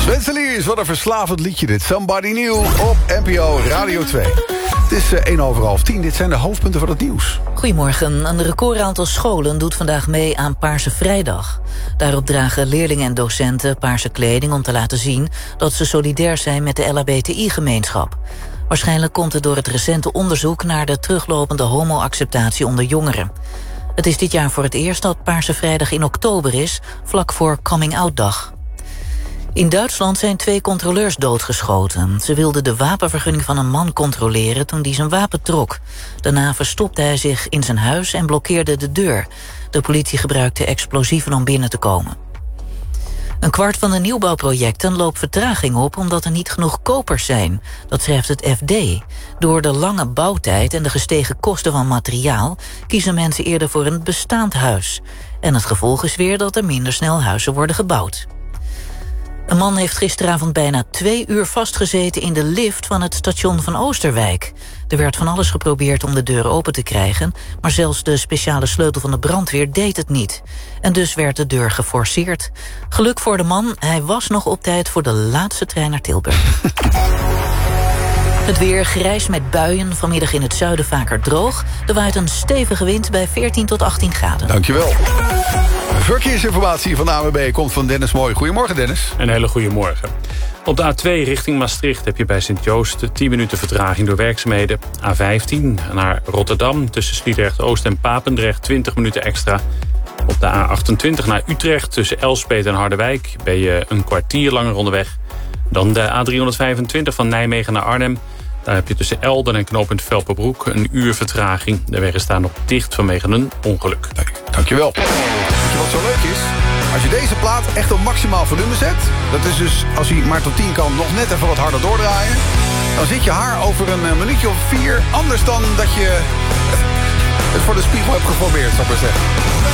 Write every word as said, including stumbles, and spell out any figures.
Wenseliers, wat een verslavend liedje dit. Somebody New op N P O Radio twee. Het is uh, één over half tien. Dit zijn de hoofdpunten van het nieuws. Goedemorgen. Een recordaantal scholen doet vandaag mee aan Paarse Vrijdag. Daarop dragen leerlingen en docenten paarse kleding om te laten zien dat ze solidair zijn met de L H B T I-gemeenschap. Waarschijnlijk komt het door het recente onderzoek naar de teruglopende homo-acceptatie onder jongeren. Het is dit jaar voor het eerst dat Paarse Vrijdag in oktober is, vlak voor Coming-out-dag. In Duitsland zijn twee controleurs doodgeschoten. Ze wilden de wapenvergunning van een man controleren toen hij zijn wapen trok. Daarna verstopte hij zich in zijn huis en blokkeerde de deur. De politie gebruikte explosieven om binnen te komen. Een kwart van de nieuwbouwprojecten loopt vertraging op omdat er niet genoeg kopers zijn. Dat schrijft het F D. Door de lange bouwtijd en de gestegen kosten van materiaal kiezen mensen eerder voor een bestaand huis. En het gevolg is weer dat er minder snel huizen worden gebouwd. Een man heeft gisteravond bijna twee uur vastgezeten in de lift van het station van Oosterwijk. Er werd van alles geprobeerd om de deur open te krijgen, maar zelfs de speciale sleutel van de brandweer deed het niet. En dus werd de deur geforceerd. Geluk voor de man, hij was nog op tijd voor de laatste trein naar Tilburg. Het weer grijs met buien, vanmiddag in het zuiden vaker droog. Er waait een stevige wind bij veertien tot achttien graden. Dankjewel. Verkeersinformatie van de A N W B komt van Dennis Mooi. Goedemorgen, Dennis. Een hele goede morgen. Op de A twee richting Maastricht heb je bij Sint-Joost tien minuten vertraging door werkzaamheden. A vijftien naar Rotterdam tussen Sliedrecht-Oost en Papendrecht twintig minuten extra. Op de A achtentwintig naar Utrecht tussen Elspeet en Harderwijk ben je een kwartier langer onderweg. Dan de A driehonderdvijfentwintig van Nijmegen naar Arnhem. Daar heb je tussen Elden en knooppunt Velperbroek een uur vertraging. De wegen staan nog dicht vanwege een ongeluk. Nee, dankjewel. Weet je wat zo leuk is? Als je deze plaat echt op maximaal volume zet, dat is dus als hij maar tot tien kan nog net even wat harder doordraaien, dan zit je haar over een minuutje of vier anders dan dat je het voor de spiegel hebt geprobeerd, zou ik maar zeggen.